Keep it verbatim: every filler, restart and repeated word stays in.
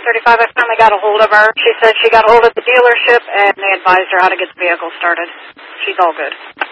thirty-five. I finally got a hold of her. She said she got a hold of the dealership, and they advised her how to get the vehicle started. She's all good.